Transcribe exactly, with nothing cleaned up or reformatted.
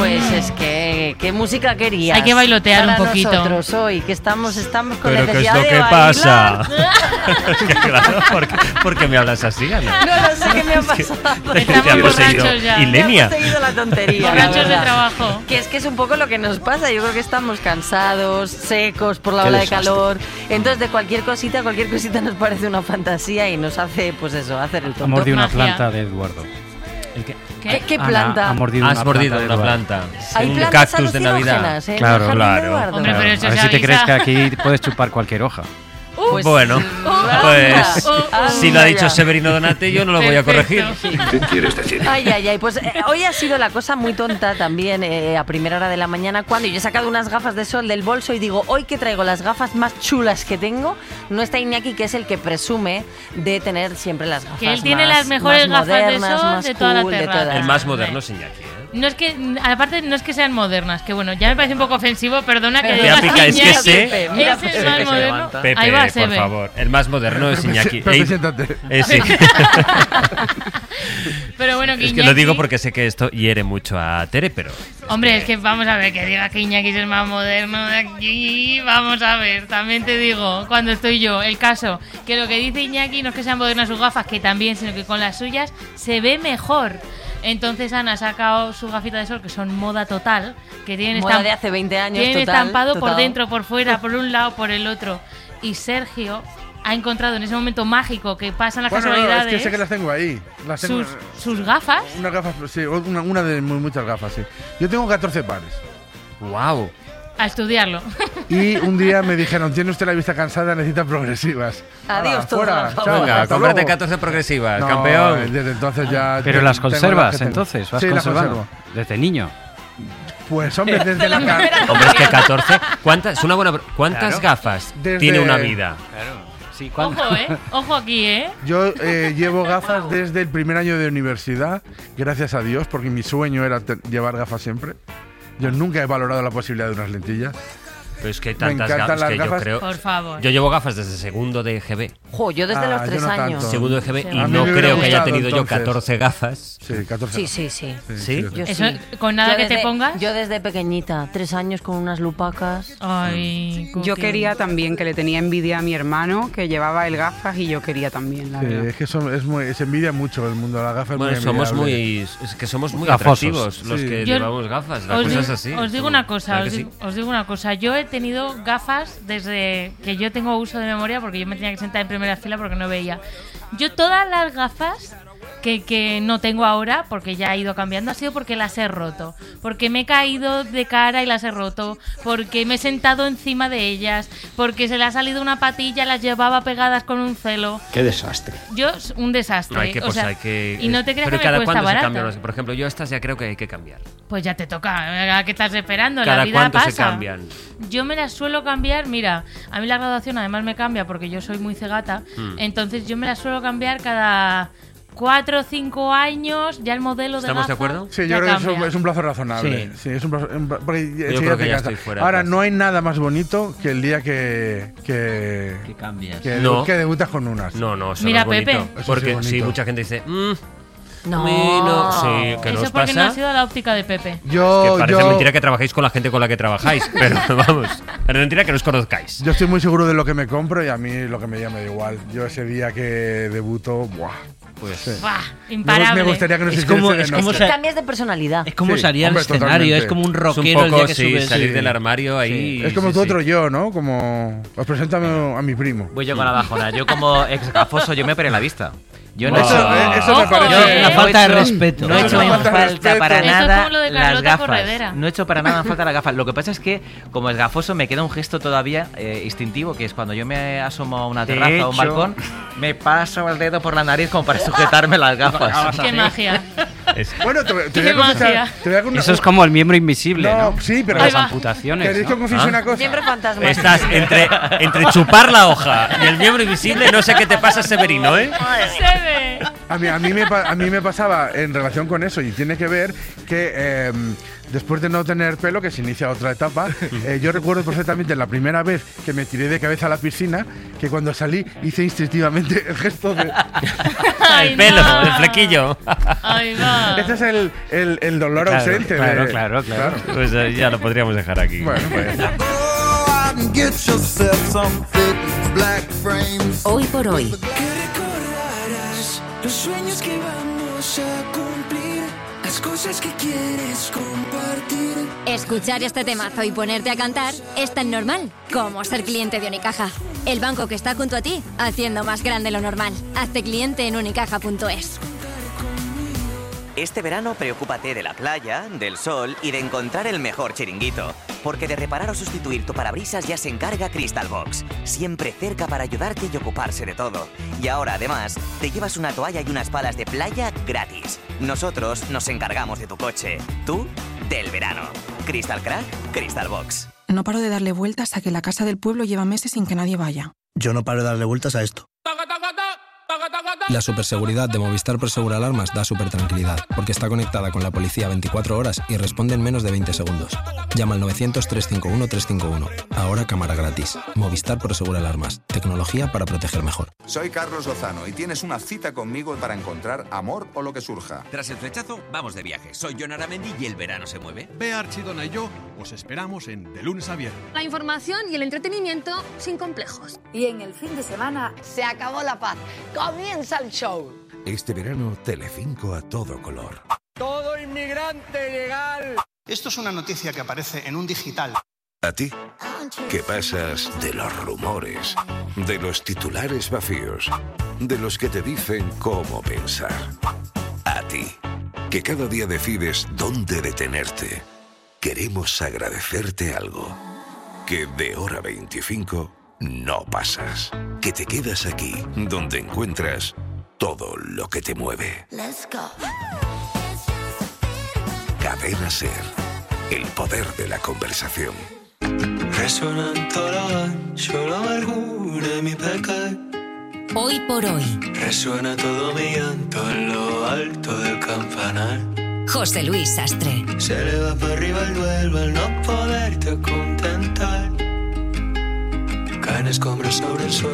Pues es que, ¿qué música querías? Hay que bailotear para un poquito. Nosotros hoy, que estamos, estamos con ¿Pero qué es necesidad lo de que bailar. pasa? Es que claro, ¿por qué, por qué me hablas así, Ana? No lo sé qué me ha pasado. Es que Estamos te ha poseído borrachos ya. Ilenia. Me ha poseído la tontería. Borrachos la de verdad. trabajo. Que es que es un poco lo que nos pasa. Yo creo que estamos cansados, secos por la Qué ola desastre. de calor. Entonces, de cualquier cosita, cualquier cosita nos parece una fantasía y nos hace, pues eso, hacer el Ha tonto. mordido una Magia. planta de Eduardo. ¿El qué? ¿Qué, qué Ana planta? ha mordido Has una mordido planta de una Eduardo. planta. Hay Un plantas cactus de Navidad. alucinógenas, ¿eh? Claro, En el jardín de claro. Eduardo. Hombre, pero A eso ver se si te avisa. crees que aquí puedes chupar cualquier hoja. Pues, Bueno, anda, pues anda si lo ha dicho ya. Severino Donate, yo no lo voy a corregir. Perfecto. ¿Qué quieres decir? Ay, ay, ay. Pues eh, hoy ha sido la cosa muy tonta también eh, a primera hora de la mañana cuando yo he sacado unas gafas de sol del bolso y digo, hoy que traigo las gafas más chulas que tengo, no está Iñaki, que es el que presume de tener siempre las gafas Que él tiene más- las mejores más gafas de modernas, sol más de toda la cool, de terraza. todas. El más moderno es Iñaki, ¿eh? No es que, aparte, no es que sean modernas, que bueno, ya me parece un poco ofensivo, perdona que Pero digas te apica, es que Iñaki, sé- Pepe, mira, es el Pepe, más que se moderno. levanta. Pepe, Ahí va, por Sebe. favor. El más moderno es Iñaki. Pepe, Ey, siéntate. eh, sí. Pero bueno, que Es que lo digo Iñaki- porque sé que esto hiere mucho a Tere, pero... Hombre, es que vamos a ver, que diga que Iñaki es el más moderno de aquí, vamos a ver, también te digo, cuando estoy yo, el caso, que lo que dice Iñaki no es que sean modernas sus gafas, que también, sino que con las suyas se ve mejor. Entonces Ana ha sacado su gafita de sol, que son moda total, que tienen, Moda estamp- de hace veinte años, tienen total, estampado por total. dentro, por fuera, por un lado, por el otro. Y Sergio ha encontrado en ese momento mágico que pasan las Bueno, no, es casualidades que sé que las tengo ahí. Las tengo, sus, sus gafas. Unas gafas, sí, una, una de muy- muchas gafas, sí. Yo tengo catorce pares. ¡Wow! A estudiarlo. Y un día me dijeron, tiene usted la vista cansada, necesita progresivas. Adiós, Hala, todos, fuera, por favor. chao, Venga, hasta cómprate luego. catorce progresivas, No, campeón. Desde entonces ya... Pero te- las tengo conservas, que tengo. entonces, vas Sí, las conservando. conservo. Desde niño. Pues hombre, desde la cara. Hombre, es que catorce... ¿Cuántas, es una buena, pro- ¿cuántas Claro. gafas Desde- tiene una vida? Claro. Sí, Ojo, ¿eh? Ojo aquí, ¿eh? Yo eh, llevo gafas desde el primer año de universidad, gracias a Dios, porque mi sueño era te- llevar gafas siempre. Yo nunca he valorado la posibilidad de unas lentillas. Pero es que hay Me tantas encantan gafas las que yo gafas. creo... Por favor. Yo llevo gafas desde segundo de G B. Jo, yo desde Ah, los yo tres no años. tanto. Segundo de G B Sí. y A mí no me hubiera creo que haya gustado, tenido yo entonces. catorce gafas. Sí, catorce. Sí, sí, sí. ¿Sí? Yo Eso, sí. con nada Yo que te desde- pongas. Yo desde pequeñita, tres años con unas lupacas. Ay, Yo Cookie. quería también, que le tenía envidia a mi hermano, que llevaba el gafas, y yo quería también, la Sí, verdad. es que son- es muy, se envidia mucho el mundo de las gafas. Bueno, muy somos envidiable. muy... Es que somos muy Gafosos. atractivos los Sí. que Yo- llevamos gafas. La Os, cosa digo, es así. os digo Somos- una cosa, ¿verdad os que digo, sí? os digo una cosa. Yo he tenido gafas desde que yo tengo uso de memoria, porque yo me tenía que sentar en primera fila porque no veía. Yo todas las gafas que, que no tengo ahora, porque ya he ido cambiando, ha sido porque las he roto. Porque me he caído de cara y las he roto. Porque me he sentado encima de ellas. Porque se le ha salido una patilla, las llevaba pegadas con un celo. Qué desastre. Yo, un desastre. No, hay que, o pues, sea, hay que... y no te creas Pero que me cada cuesta cuándo se barato. cambian. Por ejemplo, yo estas ya creo que hay que cambiar. Pues ya te toca. ¿A qué estás esperando? ¿Cada La vida cuánto pasa. se cambian? Yo me las suelo cambiar, mira, a mí la graduación además me cambia porque yo soy muy cegata, Mm. entonces yo me las suelo cambiar cada cuatro o cinco años, ya el modelo de ¿Estamos de gafa acuerdo? Sí, ya yo creo que es un, cambia. es un plazo razonable. Sí. Sí, es un plazo, un pla- porque enseguida creo que te ya cansa. estoy fuera, Ahora, pues. no hay nada más bonito que el día que, que, Que cambias. que, No. que debutas con unas. No, no, eso Mira, no es bonito. Pepe. Eso Porque sí es sí, bonito. mucha gente dice... "Mm, No. a mí no". Sí, ¿qué Eso nos es porque pasa? no ha sido la óptica de Pepe. Yo, Que parece yo, mentira que trabajéis con la gente con la que trabajáis, pero vamos, es mentira que nos conozcáis. yo estoy muy seguro de lo que me compro y a mí lo que me llama me da igual. Yo ese día que debuto, buah. Pues Sí. ¡Buah! Me, Imparable. me gustaría que nos Es hiciese como- de es como noche. o sea, Cambias de personalidad. Es como Sí, salir al hombre, escenario, totalmente. es como un es un rockero el poco, día que sí, subes. salir Sí. del armario ahí. Es como sí, tu sí. otro yo, ¿no? Como os presento a mi, a mi primo. Voy yo con la bajona. Yo como ex gafoso, yo me operé la vista. Yo no he Eso, hecho... eh, eso me Ojo, parece. eh. Una No falta de hecho- respeto. No he hecho Una en falta de falta respeto. para Eso es nada como lo de las Carlota gafas. Corredera. No he hecho para nada en falta las gafas. Lo que pasa es que, como es gafoso, me queda un gesto todavía eh, instintivo, que es cuando yo me asomo a una De terraza o a un hecho- balcón, me paso el dedo por la nariz como para sujetarme las gafas. ¡Qué magia! Es- Bueno, te, te Qué voy a confesar. magia. Te voy a con- Eso es como el miembro invisible, No, ¿no? sí, pero- Las Ahí va. amputaciones. ¿Queréis que ¿no? os confiese Ah. una cosa? Siempre fantasma. Estás entre, entre chupar la hoja y el miembro invisible, no sé qué te pasa, Severino, ¿eh? ¡Se ve! A mí, a, mí me, pa- a mí me pasaba en relación con eso, y tiene que ver que eh, después de no tener pelo, que se inicia otra etapa, eh, yo recuerdo perfectamente la primera vez que me tiré de cabeza a la piscina, que cuando salí hice instintivamente el gesto de... El pelo, el flequillo. Ahí va. Ese es el, el, el dolor Claro, ausente. claro, de- claro, claro. Pues eh, ya lo podríamos dejar aquí. Bueno, pues... Hoy por hoy. Los sueños que vamos a cumplir, las cosas que quieres compartir. Escuchar este temazo y ponerte a cantar es tan normal como ser cliente de Unicaja. El banco que está junto a ti, haciendo más grande lo normal. Hazte cliente en unicaja punto es. Este verano preocúpate de la playa, del sol y de encontrar el mejor chiringuito. Porque de reparar o sustituir tu parabrisas ya se encarga Crystal Box. Siempre cerca para ayudarte y ocuparse de todo. Y ahora, además, te llevas una toalla y unas palas de playa gratis. Nosotros nos encargamos de tu coche. Tú, del verano. Crystal Crack, Crystal Box. No paro de darle vueltas a que la casa del pueblo lleva meses sin que nadie vaya. Yo no paro de darle vueltas a esto. La superseguridad de Movistar Prosegur Alarmas da súper tranquilidad, porque está conectada con la policía veinticuatro horas y responde en menos de veinte segundos. Llama al novecientos, trescientos cincuenta y uno, trescientos cincuenta y uno. Ahora cámara gratis. Movistar Prosegur Alarmas. Tecnología para proteger mejor. Soy Carlos Lozano y tienes una cita conmigo para encontrar amor o lo que surja. Tras el flechazo, vamos de viaje. Soy Jon Aramendi y el verano se mueve. Bea Archidona y yo os esperamos en De Lunes a Viernes. La información y el entretenimiento sin complejos. Y en el fin de semana se acabó la paz. Comienza el show. Este verano, Telecinco a todo color. Todo inmigrante legal. Esto es una noticia que aparece en un digital. ¿A ti? ¿Qué pasas de los rumores, de los titulares vacíos, de los que te dicen cómo pensar? A ti, que cada día decides dónde detenerte. Queremos agradecerte algo. Que de hora veinticinco no pasas. Que te quedas aquí, donde encuentras todo lo que te mueve. Let's go. Cadena Ser. El poder de la conversación. Resonan todo, solo amargura mi pecar. Hoy por hoy. Resuena todo mi llanto en lo alto del campanar. José Luis Sastre. Se eleva para arriba el duelo al no poderte contentar. Caen escombros sobre el suelo.